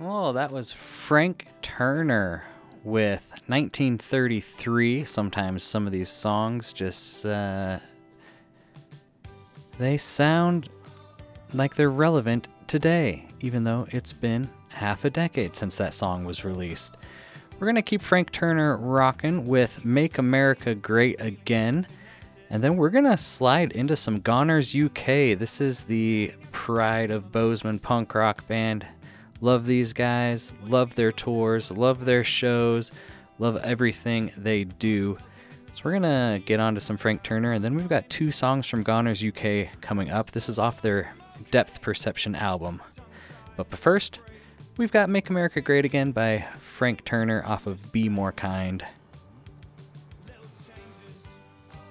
Oh, that was Frank Turner with 1933. Sometimes some of these songs just, they sound like they're relevant today, even though it's been half a decade since that song was released. We're going to keep Frank Turner rocking with Make America Great Again. And then we're going to slide into some Goners UK. This is the pride of Bozeman punk rock band. Love these guys, love their tours, love their shows, love everything they do. So we're going to get on to some Frank Turner, and then we've got two songs from Goners UK coming up. This is off their Depth Perception album. But first, we've got Make America Great Again by Frank Turner off of Be More Kind.